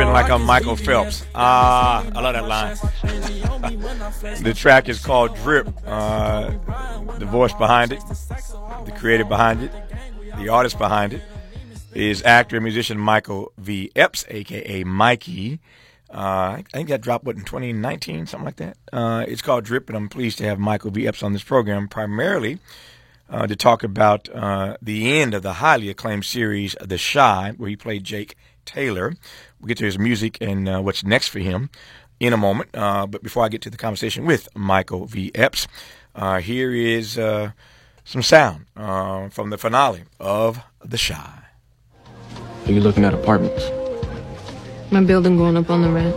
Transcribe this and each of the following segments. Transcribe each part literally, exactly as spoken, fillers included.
feeling like I'm Michael Phelps. Ah, I love that line. The track is called Drip. Uh, the voice behind it, the creator behind it, the artist behind it is actor and musician Michael V. Epps, aka Mikey. Uh, I think that dropped what in twenty nineteen, something like that. Uh, it's called Drip, and I'm pleased to have Michael V. Epps on this program, primarily uh, to talk about uh, the end of the highly acclaimed series The Chi, where he played Jake Taylor. We'll get to his music and uh, what's next for him in a moment. Uh, but before I get to the conversation with Michael V. Epps, uh, here is uh, some sound uh, from the finale of The Chi. Are you looking at apartments? My building going up on the rent.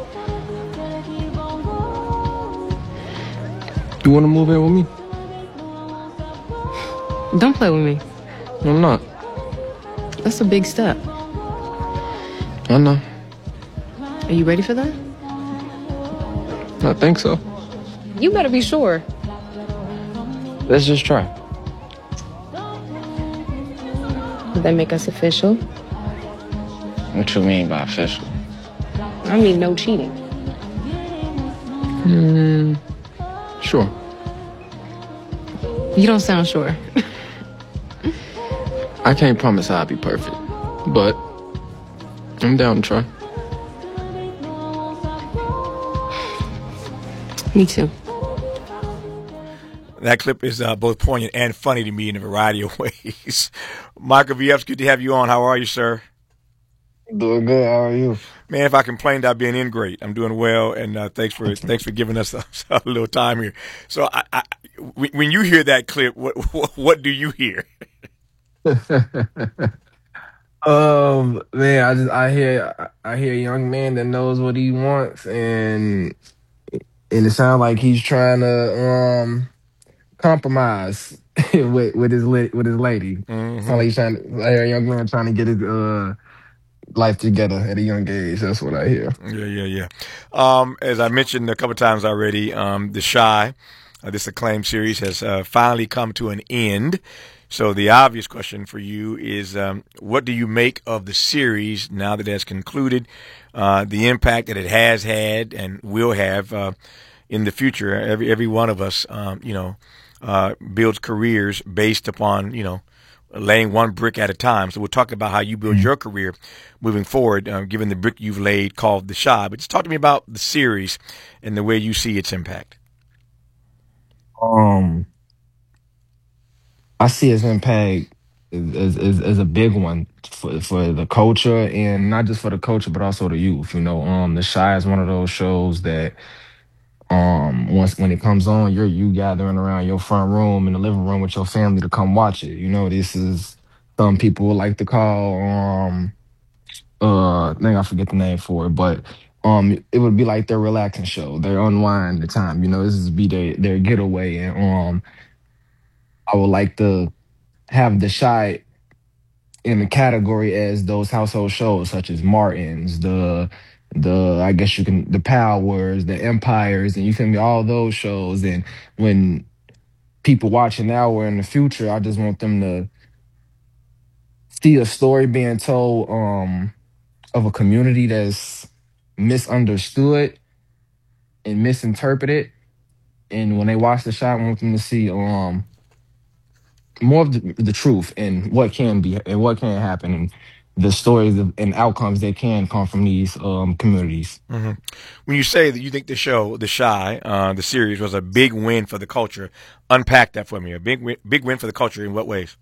You want to move in with me? Don't play with me. I'm not. That's a big step. I know. Are you ready for that? I think so. You better be sure. Let's just try. Would that make us official? What you mean by official? I mean no cheating. Hmm. Sure. You don't sound sure. I can't promise I'll be perfect, but I'm down to try. Me too. That clip is uh, both poignant and funny to me in a variety of ways. Michael V. Epps, good to have you on. How are you, sir? Doing good. How are you? Man, if I complained, I'd be in great. I'm doing well, and uh, thanks for thanks for giving us a, a little time here. So, I, I, when you hear that clip, what what, what do you hear? um, man, I just I hear I hear a young man that knows what he wants, and and it sounds like he's trying to um compromise with with his with his lady. Mm-hmm. Sounds like he's trying to, I hear a young man trying to get his uh. life together at a young age. That's what I hear. Yeah, yeah, yeah. Um, as I mentioned a couple times already, um, The Chi, uh, this acclaimed series, has uh, finally come to an end. So the obvious question for you is, um, what do you make of the series now that it has concluded? Uh, the impact that it has had and will have uh, in the future. Every every one of us, um, you know, uh, builds careers based upon, you know, laying one brick at a time. So we'll talk about how you build your career moving forward, uh, given the brick you've laid called The Chi. But just talk to me about the series and the way you see its impact. Um, I see its impact as, as, as a big one for, for the culture, and not just for the culture, but also the youth. You know, um, The Chi is one of those shows that um once when it comes on, you're you gathering around your front room in the living room with your family to come watch it. You know, this is some people would like to call um uh I think I forget the name for it, but um it would be like their relaxing show, their unwind the time. You know, this is be their their getaway, and um I would like to have The Chi in the category as those household shows such as Martin's, the the I guess you can the Powers, the Empires, and you feel me, all those shows. And when people watching now or in the future, I just want them to see a story being told um of a community that's misunderstood and misinterpreted. And when they watch The Chi, I want them to see um more of the, the truth and what can be and what can happen, and the stories of, and outcomes that can come from these um, communities. Mm-hmm. When you say that you think the show, The Chi, uh, the series, was a big win for the culture, unpack that for me. A big win, big win for the culture in what ways?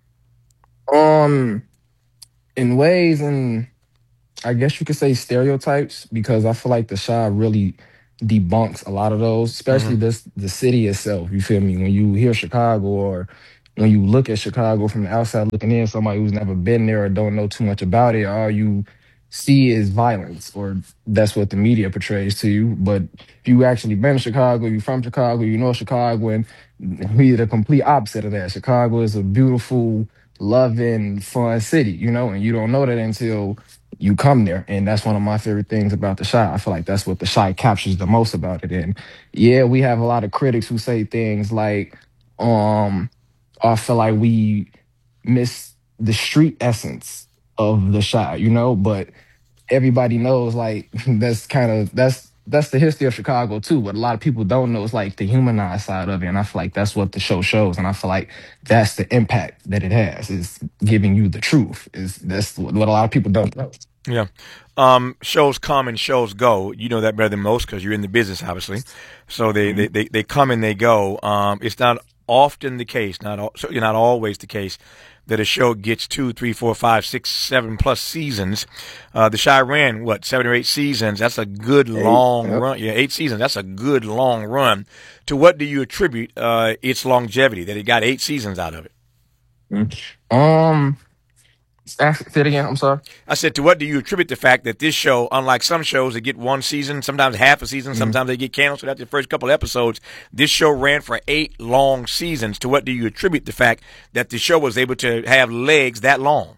Um, in ways, and I guess you could say stereotypes, because I feel like The Chi really debunks a lot of those, especially Mm-hmm. this the city itself. You feel me? When you hear Chicago, or when you look at Chicago from the outside looking in, somebody who's never been there or don't know too much about it, all you see is violence, or that's what the media portrays to you. But if you actually been to Chicago, you from Chicago, you know Chicago, and we the complete opposite of that. Chicago is a beautiful, loving, fun city, you know, and you don't know that until you come there. And that's one of my favorite things about The Chi. I feel like that's what The Chi captures the most about it. And yeah, we have a lot of critics who say things like, um, I feel like we miss the street essence of The Chi, you know, but everybody knows like that's kind of that's that's the history of Chicago too. What a lot of people don't know is like the humanized side of it, and I feel like that's what the show shows. And I feel like that's the impact that it has is giving you the truth. Is that's what a lot of people don't know. Yeah. Um, shows come and shows go. You know that better than most because you're in the business, obviously. So they, mm-hmm. they, they, they come and they go. Um, it's not often the case, not all, certainly not always the case, that a show gets two, three, four, five, six, seven plus seasons. Uh, The Chi ran, what, seven or eight seasons? That's a good eight, long yep. run. Yeah, eight seasons. That's a good long run. To what do you attribute uh, its longevity, that it got eight seasons out of it? Mm-hmm. Um... Ask, say it again. I'm sorry. I said, to what do you attribute the fact that this show, unlike some shows that get one season, sometimes half a season, mm-hmm. sometimes they get canceled after the first couple episodes, this show ran for eight long seasons. To what do you attribute the fact that the show was able to have legs that long?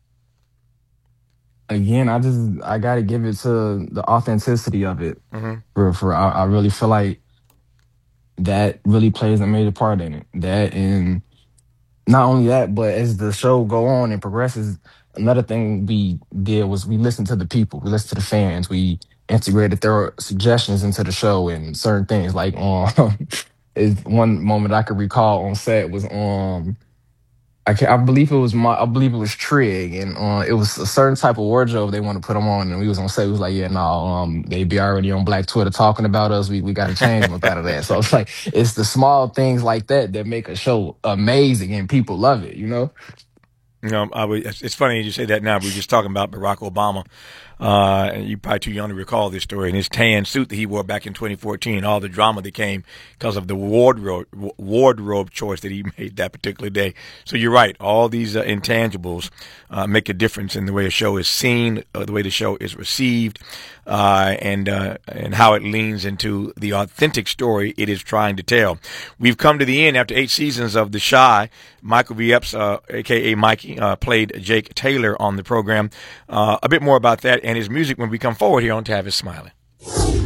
Again, I just I got to give it to the authenticity of it. Mm-hmm. For for I, I really feel like that really plays a major part in it. That and. Not only that, but as the show go on and progresses, another thing we did was we listened to the people, we listened to the fans, we integrated their suggestions into the show and certain things. Like um, is one moment I could recall on set was um, I can I believe it was my I believe it was Trig, and uh, it was a certain type of wardrobe they want to put them on, and we was on set. We was like, yeah, no, um, they be already on Black Twitter talking about us. We we got to change them up out of that. So it's like it's the small things like that that make a show amazing, and people love it. You know. You know, I would, it's funny you say that now. We were just talking about Barack Obama. Uh, and you're probably too young to recall this story. And his tan suit that he wore back in twenty fourteen, all the drama that came because of the wardrobe wardrobe choice that he made that particular day. So you're right. All these uh, intangibles uh, make a difference in the way a show is seen, uh, the way the show is received, uh, and uh, and how it leans into the authentic story it is trying to tell. We've come to the end after eight seasons of The Chi. Michael V. Epps, uh, a k a. Mikey, uh, played Jake Taylor on the program. Uh, a bit more about that and his music when we come forward here on Tavis Smiley.